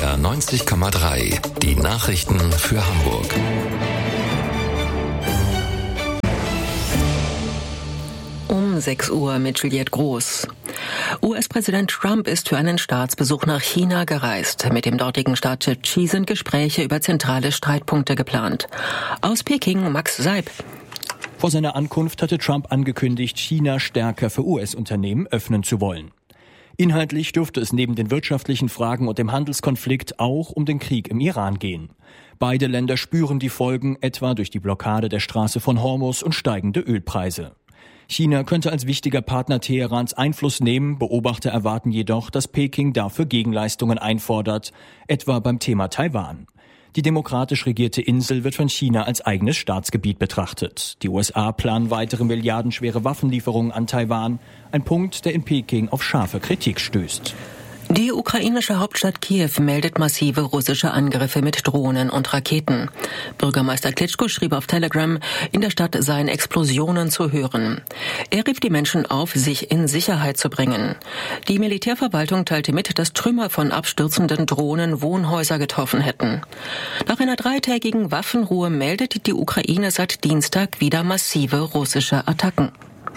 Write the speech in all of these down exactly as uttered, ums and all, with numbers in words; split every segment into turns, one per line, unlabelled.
R neunzig Komma drei. Die Nachrichten für Hamburg.
Um sechs Uhr mit Juliette Groß. U S-Präsident Trump ist für einen Staatsbesuch nach China gereist. Mit dem dortigen Staatschef Xi sind Gespräche über zentrale Streitpunkte geplant. Aus Peking Max Seib.
Vor seiner Ankunft hatte Trump angekündigt, China stärker für U S-Unternehmen öffnen zu wollen. Inhaltlich dürfte es neben den wirtschaftlichen Fragen und dem Handelskonflikt auch um den Krieg im Iran gehen. Beide Länder spüren die Folgen, etwa durch die Blockade der Straße von Hormuz und steigende Ölpreise. China könnte als wichtiger Partner Teherans Einfluss nehmen, Beobachter erwarten jedoch, dass Peking dafür Gegenleistungen einfordert, etwa beim Thema Taiwan. Die demokratisch regierte Insel wird von China als eigenes Staatsgebiet betrachtet. Die U S A planen weitere milliardenschwere Waffenlieferungen an Taiwan, ein Punkt, der in Peking auf scharfe Kritik stößt.
Die ukrainische Hauptstadt Kiew meldet massive russische Angriffe mit Drohnen und Raketen. Bürgermeister Klitschko schrieb auf Telegram, in der Stadt seien Explosionen zu hören. Er rief die Menschen auf, sich in Sicherheit zu bringen. Die Militärverwaltung teilte mit, dass Trümmer von abstürzenden Drohnen Wohnhäuser getroffen hätten. Nach einer dreitägigen Waffenruhe meldet die Ukraine seit Dienstag wieder massive russische Attacken.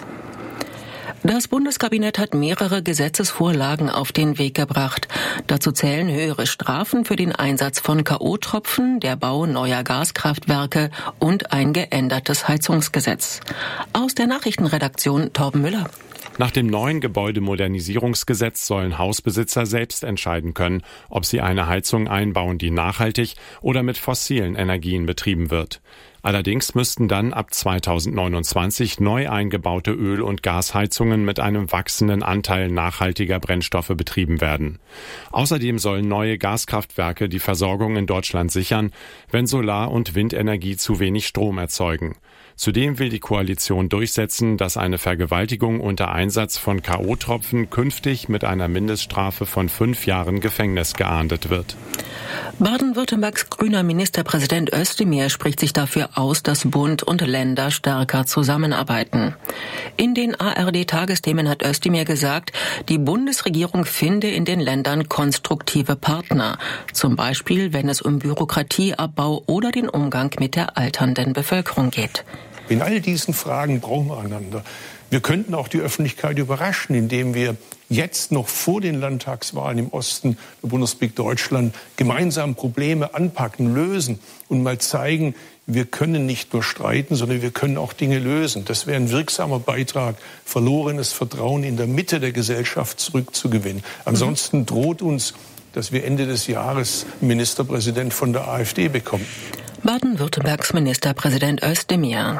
Das Bundeskabinett hat mehrere Gesetzesvorlagen auf den Weg gebracht. Dazu zählen höhere Strafen für den Einsatz von K O-Tropfen, der Bau neuer Gaskraftwerke und ein geändertes Heizungsgesetz. Aus der Nachrichtenredaktion Torben Müller.
Nach dem neuen Gebäudemodernisierungsgesetz sollen Hausbesitzer selbst entscheiden können, ob sie eine Heizung einbauen, die nachhaltig oder mit fossilen Energien betrieben wird. Allerdings müssten dann ab zweitausendneunundzwanzig neu eingebaute Öl- und Gasheizungen mit einem wachsenden Anteil nachhaltiger Brennstoffe betrieben werden. Außerdem sollen neue Gaskraftwerke die Versorgung in Deutschland sichern, wenn Solar- und Windenergie zu wenig Strom erzeugen. Zudem will die Koalition durchsetzen, dass eine Vergewaltigung unter Einsatz von K O-Tropfen künftig mit einer Mindeststrafe von fünf Jahren Gefängnis geahndet wird.
Baden-Württembergs grüner Ministerpräsident Özdemir spricht sich dafür aus, dass Bund und Länder stärker zusammenarbeiten. In den A R D-Tagesthemen hat Özdemir gesagt, die Bundesregierung finde in den Ländern konstruktive Partner, zum Beispiel wenn es um Bürokratieabbau oder den Umgang mit der alternden Bevölkerung geht.
In all diesen Fragen brauchen wir einander. Wir könnten auch die Öffentlichkeit überraschen, indem wir jetzt noch vor den Landtagswahlen im Osten der Bundesrepublik Deutschland gemeinsam Probleme anpacken, lösen und mal zeigen, wir können nicht nur streiten, sondern wir können auch Dinge lösen. Das wäre ein wirksamer Beitrag, verlorenes Vertrauen in der Mitte der Gesellschaft zurückzugewinnen. Ansonsten droht uns, dass wir Ende des Jahres einen Ministerpräsident von der AfD bekommen.
Baden-Württembergs Ministerpräsident Özdemir.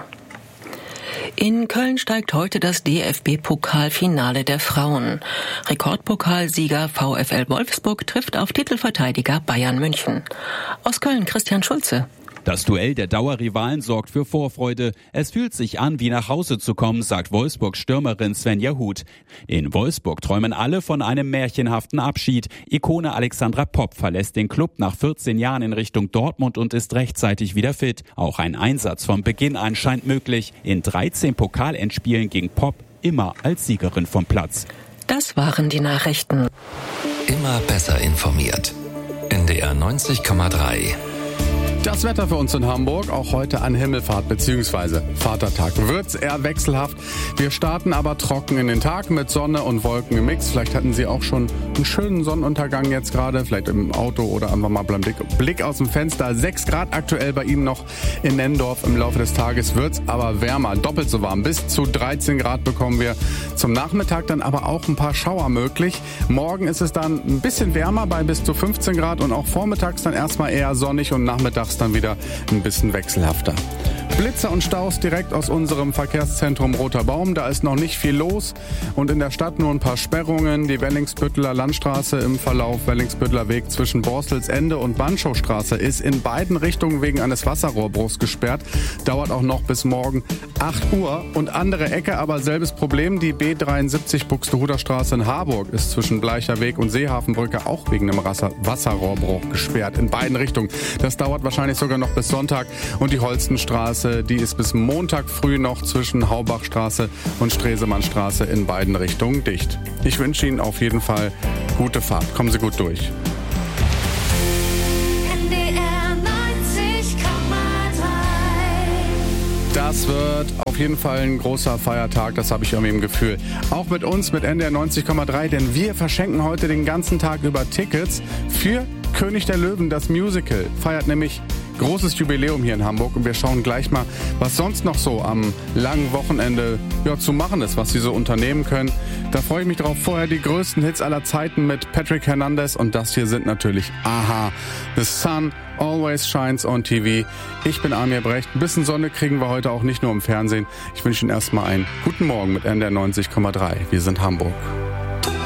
In Köln steigt heute das D F B-Pokalfinale der Frauen. Rekordpokalsieger VfL Wolfsburg trifft auf Titelverteidiger Bayern München. Aus Köln Christian Schulze.
Das Duell der Dauerrivalen sorgt für Vorfreude. Es fühlt sich an, wie nach Hause zu kommen, sagt Wolfsburgs Stürmerin Svenja Huth. In Wolfsburg träumen alle von einem märchenhaften Abschied. Ikone Alexandra Popp verlässt den Club nach vierzehn Jahren in Richtung Dortmund und ist rechtzeitig wieder fit. Auch ein Einsatz von Beginn an scheint möglich. In dreizehn Pokalendspielen ging Popp immer als Siegerin vom Platz.
Das waren die Nachrichten.
Immer besser informiert. N D R neunzig Komma drei.
Das Wetter für uns in Hamburg, auch heute an Himmelfahrt bzw. Vatertag, wird's eher wechselhaft. Wir starten aber trocken in den Tag mit Sonne und Wolken im Mix. Vielleicht hatten Sie auch schon einen schönen Sonnenuntergang jetzt gerade, vielleicht im Auto oder einfach mal beim Blick, Blick aus dem Fenster. sechs Grad aktuell bei Ihnen noch in Nennendorf. Im Laufe des Tages wird's aber wärmer, doppelt so warm. Bis zu dreizehn Grad bekommen wir zum Nachmittag, dann aber auch ein paar Schauer möglich. Morgen ist es dann ein bisschen wärmer bei bis zu fünfzehn Grad und auch vormittags dann erstmal eher sonnig und nachmittags dann wieder ein bisschen wechselhafter. Blitze und Staus direkt aus unserem Verkehrszentrum Roter Baum. Da ist noch nicht viel los und in der Stadt nur ein paar Sperrungen. Die Wellingsbütteler Landstraße im Verlauf Wellingsbütteler Weg zwischen Borstelsende und Banschowstraße ist in beiden Richtungen wegen eines Wasserrohrbruchs gesperrt. Dauert auch noch bis morgen acht Uhr. Und andere Ecke, aber selbes Problem. Die B dreiundsiebzig Buxtehuder Straße in Harburg ist zwischen Bleicher Weg und Seehafenbrücke auch wegen einem Wasserrohrbruch gesperrt. In beiden Richtungen. Das dauert wahrscheinlich sogar noch bis Sonntag. Und die Holstenstraße, die ist bis Montag früh noch zwischen Haubachstraße und Stresemannstraße in beiden Richtungen dicht. Ich wünsche Ihnen auf jeden Fall gute Fahrt. Kommen Sie gut durch. Das wird auf jeden Fall ein großer Feiertag, das habe ich irgendwie im Gefühl. Auch mit uns, mit N D R neunzig Komma drei, denn wir verschenken heute den ganzen Tag über Tickets für König der Löwen, das Musical. Feiert nämlich großes Jubiläum hier in Hamburg und wir schauen gleich mal, was sonst noch so am langen Wochenende ja, zu machen ist, was sie so unternehmen können. Da freue ich mich drauf. Vorher die größten Hits aller Zeiten mit Patrick Hernandez und das hier sind natürlich A-ha. The Sun Always Shines on T V. Ich bin Amir Brecht. Ein bisschen Sonne kriegen wir heute auch nicht nur im Fernsehen. Ich wünsche Ihnen erstmal einen guten Morgen mit N D R neunzig Komma drei. Wir sind Hamburg.